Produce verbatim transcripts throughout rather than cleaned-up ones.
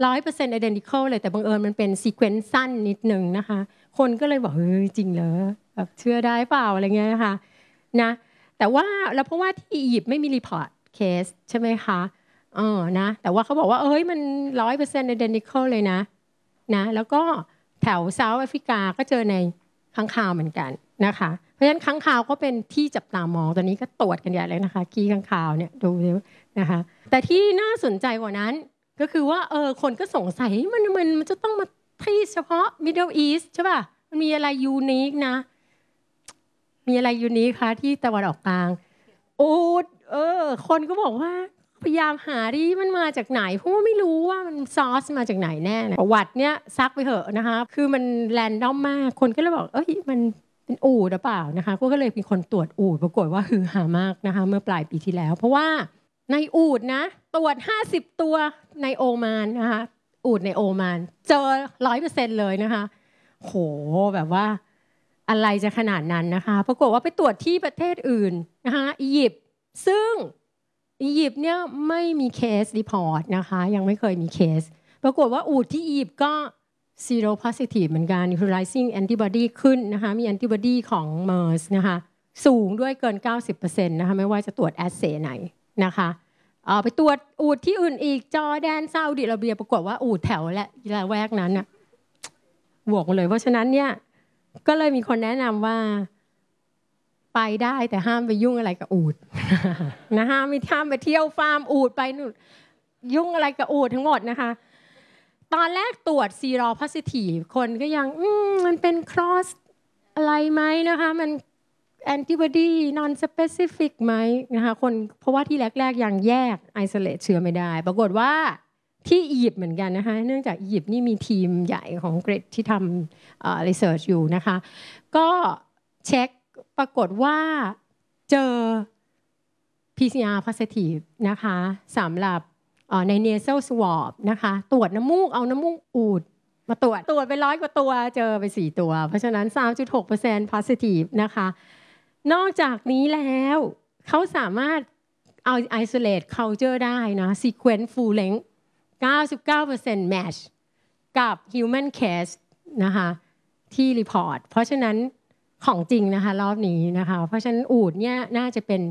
ร้อยเปอร์เซ็นต์ identical เลยแต่บังเอิญมันเป็น sequence สั้นนิดนึงนะคะคนก็เลยบอกเฮ้ยจริงเหรอแบบเชื่อได้เปล่าอะไรเงี้ยนะคะนะแต่ว่าแล้วเพราะว่าที่อียิปต์ไม่มี report case ใช่ไหมคะเออนะแต่ว่าเขาบอกว่าเอ้ยมัน ร้อยเปอร์เซ็นต์ identical เลยนะนะแล้วก็แถวเซาท์แอฟริกาก็เจอในค้างคาวเหมือนกันนะคะเพราะฉะนั้นค้างคาวก็เป็นที่จับตามองตอนนี้ก็ตรวจกันใหญ่เลยนะคะขี้ค้างคาวเนี่ยดูนะคะแต่ที่น่าสนใจกว่านั้นก็คือว่าเออคนก็สงสัยมันมันมันจะต้องมาที่เฉพาะ Middle East ใช่ป่ะมันมีอะไรยูนิคนะมีอะไรยูนิคคะที่ตะวันออกกลางอูฐเออคนก็บอกว่าพยายามหาดิมันมาจากไหนเพราะว่าไม่รู้ว่ามันซอสมาจากไหนแน่ประวัติเนี้ยซักไปเถอะนะคะคือมันแรนดอมมากคนก็เลยบอกเอ้ยมันเป็นอูฐหรือเปล่านะคะก็เลยมีคนตรวจอูฐปรากฏว่าฮือฮามากนะคะเมื่อปลายปีที่แล้วเพราะว่าในอูฐนะตรวจห้าสิบตัวในโอมานนะคะอูฐในโอมานเจอ ร้อยเปอร์เซ็นต์ เลยนะคะโหแบบว่าอะไรจะขนาดนั้นนะคะปรากฏว่าไปตรวจที่ประเทศอื่นนะคะอียิปต์ซึ่งอียิปต์เนี่ยไม่มีเคสรีพอร์ตนะคะยังไม่เคยมีเคสปรากฏว่าอูฐที่อียิปต์ก็ zero positive เหมือนกัน neutralizing antibody ขึ้นนะคะมี antibody ของ เมอร์ส นะคะสูงด้วยเกิน เก้าสิบเปอร์เซ็นต์ นะคะไม่ว่าจะตรวจแอสเซย์ไหนนะคะเอาไปตรวจอูฐที่อื่นอีกจอร์แดนซาอุดิอาระเบียปรากฏว่าอูฐแถวและละแวกนั้นน่ะบวกเลยเพราะฉะนั้นเนี่ยก็เลยมีคนแนะนำว่าไปได้แต่ห้ามไปยุ่งอะไรกับอูฐนะห้ามไม่ห้ามไปเที่ยวฟาร์มอูฐไปนู่นยุ่งอะไรกับอูฐทั้งหมดนะคะตอนแรกตรวจซีโร่โพซิทีฟคนก็ยังอืมมันเป็นครอสอะไรไหมนะคะมันแอนติบอดีนอนสเปซิฟิกไหมนะคะคนเพราะว่าที่แรกๆยังแยกไอโซเลตเชื้อไม่ได้ปรากฏว่าที่อียิปต์เหมือนกันนะคะเนื่องจากอียิปต์นี่มีทีมใหญ่ของเกรดที่ทำรีเสิร์ชอยู่นะคะก็เช็คปรากฏว่าเจอ พี ซี อาร์ positive นะคะสำหรับใน nasal swab นะคะตรวจน้ำมูกเอาน้ำมูกอูฐมาตรวจตรวจไปร้อยกว่าตัวเจอไปสี่ตัวเพราะฉะนั้น สามจุดหกเปอร์เซ็นต์ positive นะคะนอกจากนี้แล้วเขาสามารถเอา isolate culture ได้นะ sequence full length เก้าสิบเก้าเปอร์เซ็นต์ match กับ human case นะคะที่ report เพราะฉะนั้นของจริงนะคะรอบนี้นะคะเพราะฉะนั้นอูฐเนี่ยน่าจะเป็น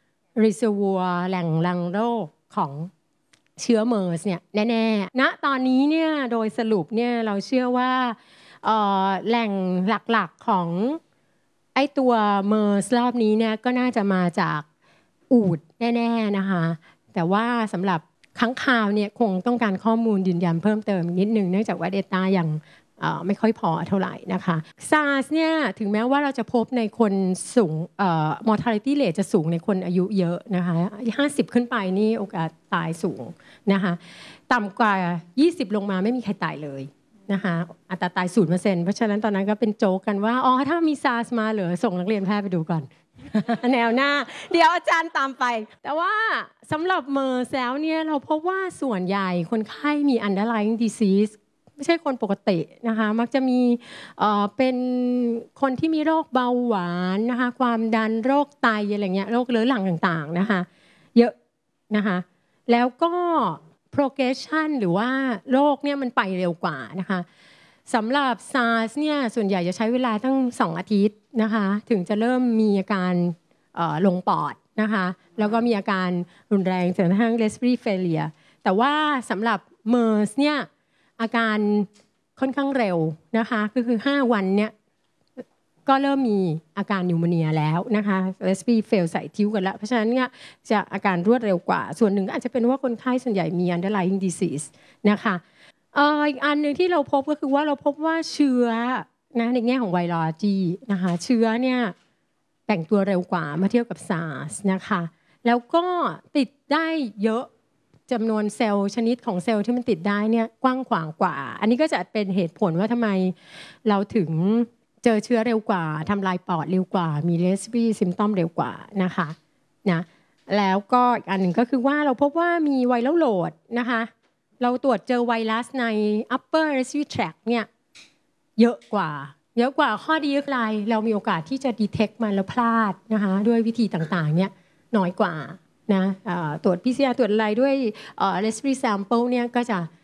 reservoir แหล่งรังโรคของเชื้อเมอร์สเนี่ยแน่ๆณตอนนี้เนี่ยโดยสรุปเนี่ยเราเชื่อว่าแหล่งหลักๆของไอตัวเมอร์สรอบนี้เนี่ยก็น่าจะมาจากอูฐแน่ๆนะคะแต่ว่าสำหรับค้างคาวเนี่ยคงต้องการข้อมูลยืนยันเพิ่มเติมนิดนึงเนื่องจากว่า Data ยังไม่ค่อยพอเท่าไหร่นะคะ SARS เนี่ยถึงแม้ว่าเราจะพบในคนสูง mortality rate จะสูงในคนอายุเยอะนะคะห้าสิบขึ้นไปนี่โอกาสตายสูงนะคะต่ำกว่ายี่สิบลงมาไม่มีใครตายเลยนะคะอัตราตาย ศูนย์เปอร์เซ็นต์ เพราะฉะนั้นตอนนั้นก็เป็นโจ๊กกันว่าอ๋อถ้ามี SARS มาเหรอส่งนักเรียนแพทย์ไปดูก่อน แนวหน้าเดี๋ยวอาจารย์ตามไปแต่ว่าสำหรับเมอร์สแล้วเนี่ยเราพบว่าส่วนใหญ่คนไข้มี underlying diseaseไม่ใช่คนปกตินะคะมักจะมีเอ่อเป็นคนที่มีโรคเบาหวานนะคะความดันโรคไตอะไรเงี้ยโรคเรื้อรังต่างๆนะคะเยอะนะคะแล้วก็ progression หรือว่าโรคเนี่ยมันไปเร็วกว่านะคะสำหรับ SARS เนี่ยส่วนใหญ่จะใช้เวลาตั้งสองอาทิตย์นะคะถึงจะเริ่มมีอาการลงปอดนะคะแล้วก็มีอาการรุนแรงจนกระทั่ง respiratory failure แต่ว่าสำหรับ เมอร์ส เนี่ยอาการค่อนข้างเร็วนะคะก็คือห้าวันเนี่ยก็เริ่มมีอาการนิวโมเนียแล้วนะคะ respiratory fail ใส่ทิ้วกันแล้วเพราะฉะนั้นเนี่ยจะอาการรวดเร็วกว่าส่วนหนึ่งอาจจะเป็นว่าคนไข้ส่วนใหญ่มี underlying disease นะคะอีกอันหนึ่งที่เราพบก็คือว่าเราพบว่าเชื้อนะในแง่ของไวรัสนะคะเชื้อเนี่ยแต่งตัวเร็วกว่าเมื่อเทียบกับ SARS นะคะแล้วก็ติดได้เยอะจำนวนเซลล์ชนิดของเซลล์ที่มันติดได้เนี่ยกว้างขวางกว่าอันนี้ก็จะเป็นเหตุผลว่าทำไมเราถึงเจอเชื้อเร็วกว่าทำลายปอดเร็วกว่ามี respiratory symptom เร็วกว่านะคะนะแล้วก็อีกอันหนึ่งก็คือว่าเราพบว่ามีไวรัลโหลดนะคะเราตรวจเจอไวรัสใน upper respiratory tract เนี่ยเยอะกว่าเยอะกว่าข้อดีคืออะไรเรามีโอกาสที่จะ detect มันแล้วพลาดนะคะด้วยวิธีต่างๆเนี่ยน้อยกว่านะตรวจ พี ซี อาร์ ตรวจอะไรด้วย respiratory sample เนี่ยก็จะ